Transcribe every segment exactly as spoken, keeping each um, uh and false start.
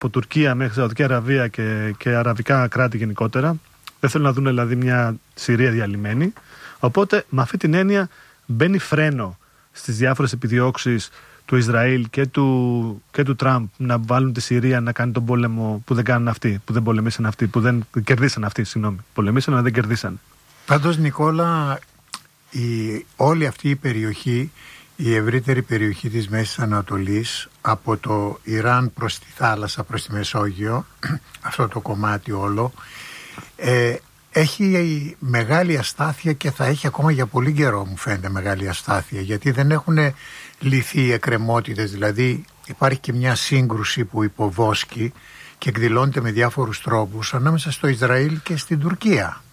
από Τουρκία μέχρι Σαουδική Αραβία και, και αραβικά κράτη γενικότερα. Δεν θέλουν να δουν δηλαδή μια Συρία διαλυμένη. Οπότε με αυτή την έννοια μπαίνει φρένο στις διάφορες επιδιώξεις του Ισραήλ και του, και του Τραμπ να βάλουν τη Συρία να κάνει τον πόλεμο που δεν κάνουν αυτοί, που δεν πολεμήσαν αυτοί, που δεν κερδίσαν αυτοί, συγγνώμη. Πολεμήσαν αλλά δεν κερδίσαν. Πάντως, Νικόλα, η, όλη αυτή η περιοχή, η ευρύτερη περιοχή της Μέσης Ανατολής, από το Ιράν προς τη θάλασσα, προς τη Μεσόγειο, αυτό το κομμάτι όλο, ε, έχει μεγάλη αστάθεια και θα έχει ακόμα για πολύ καιρό, μου φαίνεται, μεγάλη αστάθεια, γιατί δεν έχουν λυθεί οι εκκρεμότητες. Δηλαδή υπάρχει και μια σύγκρουση που υποβόσκει και εκδηλώνεται με διάφορους τρόπους ανάμεσα στο Ισραήλ και στην Τουρκία.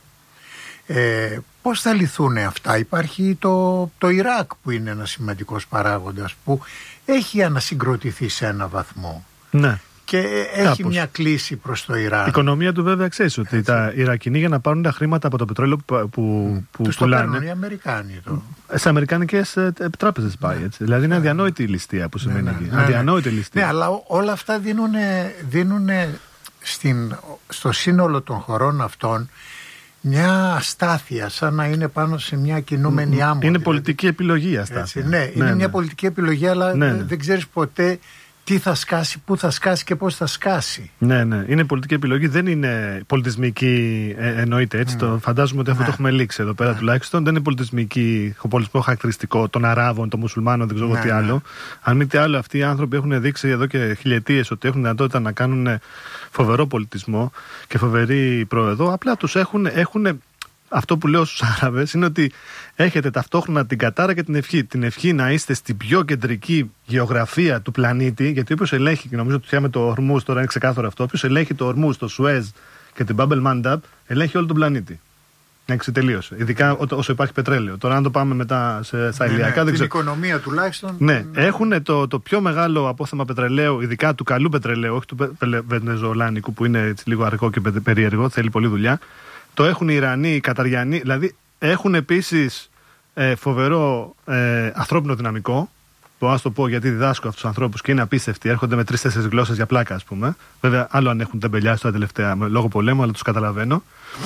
Ε, πώς θα λυθούν αυτά? Υπάρχει το, το Ιράκ που είναι ένας σημαντικός παράγοντας που έχει ανασυγκροτηθεί σε ένα βαθμό. Ναι. Και έχει κάπως μια κλίση προς το Ιράν. Η οικονομία του βέβαια ξέρεις ότι έτσι, τα Ιρακινοί για να πάρουν τα χρήματα από το πετρέλαιο που, που, mm. που τους πουλάνε. Το παίρνουν οι Αμερικάνοι. Το. Σε αμερικανικές τράπεζες πάει, έτσι. Δηλαδή είναι αδιανόητη η ληστεία που σημαίνει ναι, εκεί. Ναι, ναι, αδιανόητη ληστεία. Ναι, αλλά όλα αυτά δίνουν, δίνουν στην, στο σύνολο των χωρών αυτών μια αστάθεια, σαν να είναι πάνω σε μια κινούμενη άμμο. Είναι δηλαδή πολιτική επιλογή αστάθεια. Ναι, ναι, είναι ναι, μια ναι. πολιτική επιλογή, αλλά ναι, ναι. δεν ξέρεις ποτέ τι θα σκάσει, πού θα σκάσει και πώς θα σκάσει. Ναι, ναι. Είναι πολιτική επιλογή, δεν είναι πολιτισμική, ε, εννοείται έτσι. Mm. Το φαντάζομαι ότι αυτό ναι. το έχουμε λήξει εδώ πέρα ναι. τουλάχιστον. Δεν είναι πολιτισμική, πολιτισμό χαρακτηριστικό των Αράβων, των Μουσουλμάνων, δεν ξέρω ναι, τι άλλο. Ναι. Αν μη τι άλλο, αυτοί οι άνθρωποι έχουν δείξει εδώ και χιλιετίες ότι έχουν δυνατότητα να κάνουν φοβερό πολιτισμό και φοβερή προεδό. Απλά τους έχουν. έχουν αυτό που λέω στους Άραβες είναι ότι έχετε ταυτόχρονα την κατάρα και την ευχή. Την ευχή να είστε στην πιο κεντρική γεωγραφία του πλανήτη, γιατί όποιος ελέγχει, και νομίζω ότι πια με το Ορμούζ τώρα είναι ξεκάθαρο αυτό, όποιος ελέγχει το Ορμούζ, το Σουέζ και την Μπάμπελ Μάνταμπ, ελέγχει όλο τον πλανήτη. Εντάξει, τελείωσε. Ειδικά όσο υπάρχει πετρέλαιο. Τώρα, αν το πάμε μετά σε, στα ναι, ηλιακά, ναι, δεν ξέρω. Την οικονομία τουλάχιστον. Ναι, ναι. έχουν το, το πιο μεγάλο απόθεμα πετρελαίου, ειδικά του καλού πετρελαίου, όχι του βενεζολάνικου που είναι έτσι λίγο αργό και περίεργο, θέλει πολλή δουλειά. Το έχουν οι Ιρανοί, οι Καταριανοί, δηλαδή έχουν επίσης ε, φοβερό ε, ανθρώπινο δυναμικό. Το ας το πω γιατί διδάσκω αυτούς τους ανθρώπους και είναι απίστευτοι. Έρχονται με τρεις-τέσσερις γλώσσες για πλάκα, ας πούμε. Βέβαια, άλλο αν έχουν τεμπελιάσει τώρα τελευταία λόγω πολέμου, αλλά τους καταλαβαίνω.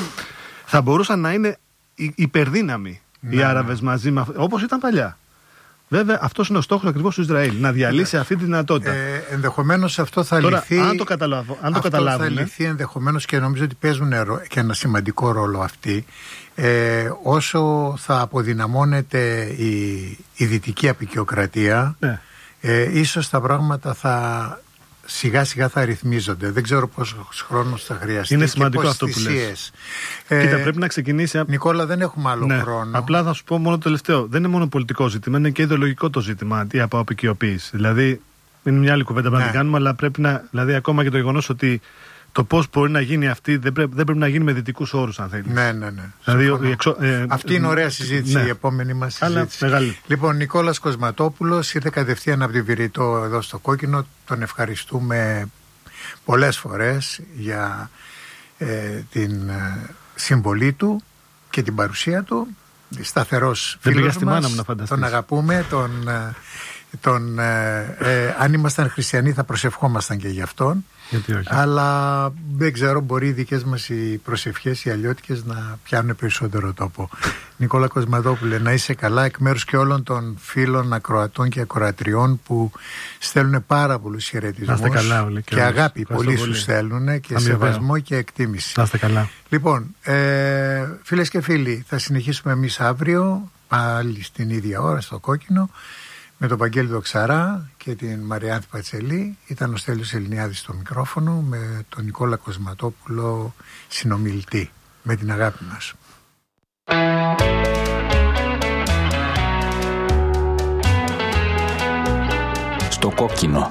Θα μπορούσαν να είναι υπερδύναμοι ναι, οι Άραβες ναι. μαζί με όπως ήταν παλιά. Βέβαια, αυτός είναι ο στόχος ακριβώς του Ισραήλ. Να διαλύσει αυτή τη δυνατότητα. Ε, ενδεχομένως αυτό θα Τώρα, λυθεί. Αν το, καταλάβω, αν το αυτό καταλάβουν. Θα λυθεί ενδεχομένως και νομίζω ότι παίζουν και ένα σημαντικό ρόλο αυτοί. Ε, όσο θα αποδυναμώνεται η, η δυτική αποικιοκρατία, ναι. ε, ίσως τα πράγματα θα σιγά σιγά θα ρυθμίζονται. Δεν ξέρω πόσος χρόνος θα χρειαστεί. Είναι σημαντικό αυτό που λες. Ε, Κοίτα, πρέπει να ξεκινήσει. Νικόλα, δεν έχουμε άλλο ναι, χρόνο. Απλά θα σου πω μόνο το τελευταίο. Δεν είναι μόνο πολιτικό ζήτημα, είναι και ιδεολογικό το ζήτημα η αποικιοποίηση. Δηλαδή, είναι μια άλλη κουβέντα που ναι. να την κάνουμε, αλλά πρέπει να. Δηλαδή, ακόμα και το γεγονός ότι το πώς μπορεί να γίνει αυτή δεν πρέπει, δεν πρέπει να γίνει με δυτικούς όρους, αν θέλεις. Ναι, ναι, ναι. Δηλαδή, εξω, ε, αυτή είναι ωραία συζήτηση, ναι. η επόμενη μας συζήτηση. Μεγάλη. Λοιπόν, Νικόλας Κοσματόπουλος ήρθε κατευθείαν από τη Βηρητό εδώ στο Κόκκινο. Τον ευχαριστούμε πολλές φορές για ε, την ε, συμβολή του και την παρουσία του. Σταθερός φίλος μας. Τον αγαπούμε, τον... Ε, τον, ε, ε, αν ήμασταν χριστιανοί θα προσευχόμασταν και γι' αυτόν. Αλλά δεν ξέρω, μπορεί οι δικές μας οι προσευχές, οι αλλιώτικες να πιάνουν περισσότερο τόπο. Νικόλα Κοσματόπουλε, να είσαι καλά εκ μέρους και όλων των φίλων ακροατών και ακροατριών που στέλνουν πάρα πολλούς χαιρετισμούς και, και αγάπη. Πολλοί σου στέλνουν και αμοιβαίο. Σεβασμό και εκτίμηση. Να είστε καλά. Λοιπόν, ε, φίλες και φίλοι, θα συνεχίσουμε εμείς αύριο πάλι στην ίδια ώρα στο Κόκκινο με τον Βαγγέλη Δοξαρά και την Μαριάνθη Πατσελή. Ήταν ο Στέλιος Ελληνιάδης στο μικρόφωνο, με τον Νικόλα Κοσματόπουλο συνομιλητή. Με την αγάπη μας. Στο Κόκκινο.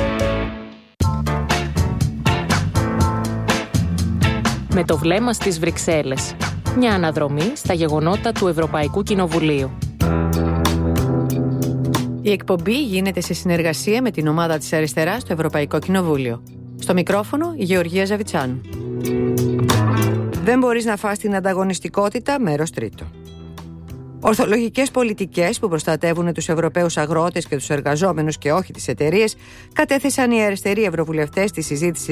Με το βλέμμα στις Βρυξέλλες. Μια αναδρομή στα γεγονότα του Ευρωπαϊκού Κοινοβουλίου. Η εκπομπή γίνεται σε συνεργασία με την ομάδα της Αριστεράς στο Ευρωπαϊκό Κοινοβούλιο. Στο μικρόφωνο η Γεωργία Ζαβιτσάνου. Δεν μπορείς να φας την ανταγωνιστικότητα, μέρος τρίτο. Ορθολογικές πολιτικές που προστατεύουν τους Ευρωπαίους αγρότες και τους εργαζόμενους και όχι τις εταιρείες, κατέθεσαν οι αριστεροί ευρωβουλευτές στη συζήτηση